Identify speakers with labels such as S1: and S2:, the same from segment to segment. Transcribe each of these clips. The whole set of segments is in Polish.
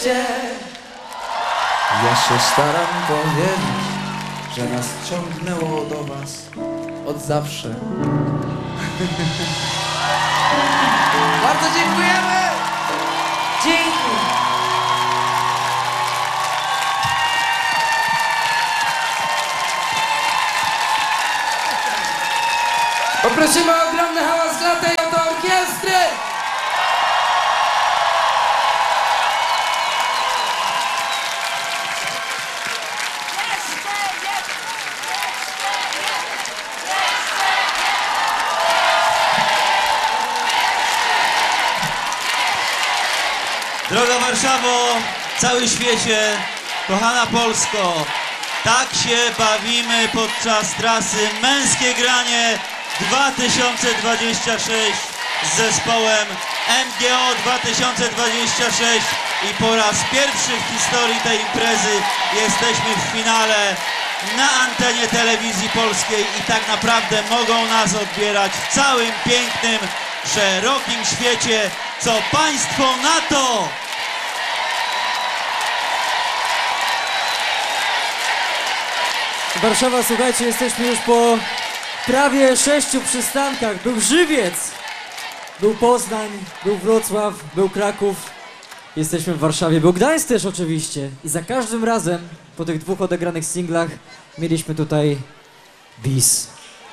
S1: Ja się staram powiedzieć, że nas ciągnęło do was od zawsze. Bardzo dziękujemy!
S2: Dzięki.
S1: Poprosimy o ogromny hałas dla tej oto orkiestry!
S3: Droga Warszawo, cały świecie, kochana Polsko, tak się bawimy podczas trasy Męskie Granie 2026 z zespołem MGO 2026 i po raz pierwszy w historii tej imprezy jesteśmy w finale na antenie telewizji polskiej i tak naprawdę mogą nas odbierać w całym pięknym, szerokim świecie. Co państwo na to?
S4: Warszawa, słuchajcie, jesteśmy już po prawie 6 przystankach. Był Żywiec, był Poznań, był Wrocław, był Kraków. Jesteśmy w Warszawie, był Gdańsk też oczywiście. I za każdym razem, po tych 2 odegranych singlach, mieliśmy tutaj bis.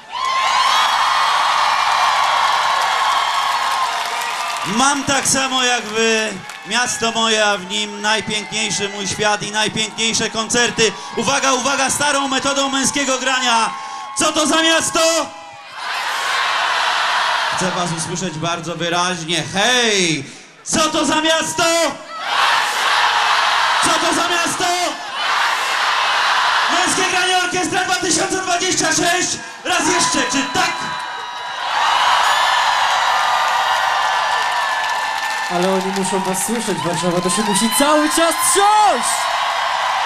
S3: Mam tak samo jak wy, miasto moje, a w nim najpiękniejszy mój świat i najpiękniejsze koncerty. Uwaga, uwaga, starą metodą męskiego grania. Co to za miasto? Chcę was usłyszeć bardzo wyraźnie. Hej! Co to za miasto? Co to za miasto? Męskie Granie Orkiestra 2026. Raz jeszcze, czy tak?
S4: Ale oni muszą was słyszeć, Warszawa, to się musi cały czas trząść!